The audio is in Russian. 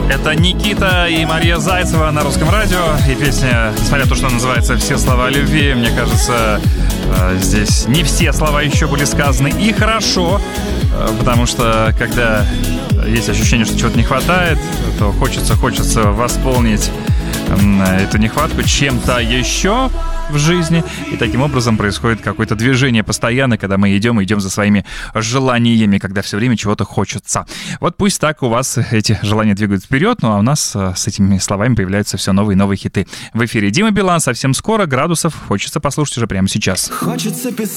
Это Никита и Мария Зайцева на Русском радио. И песня, несмотря на то, что называется «Все слова о любви», мне кажется, здесь не все слова еще были сказаны. И хорошо, потому что когда есть ощущение, что чего-то не хватает, то хочется восполнить эту нехватку чем-то еще в жизни. И таким образом происходит какое-то движение постоянно, когда мы идем за своими желаниями, когда все время чего-то хочется. Вот пусть так у вас эти желания двигают вперед, ну а у нас с этими словами появляются все новые и новые хиты. В эфире Дима Билан. Совсем скоро. Градусов хочется послушать уже прямо сейчас. Хочется писать